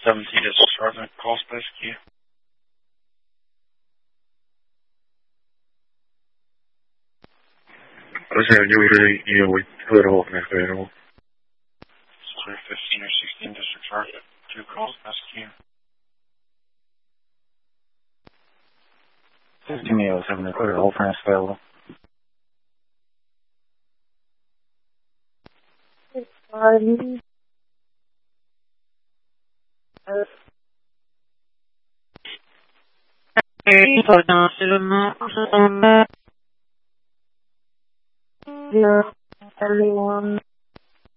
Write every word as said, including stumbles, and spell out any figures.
seventeen District Sergeant, call space queue. Listen, you really, you know, we put off next animal. three fifteen or sixteen District Sergeant, two calls space queue. fifteen oh seven, clear all France available. Um, Zero, everyone.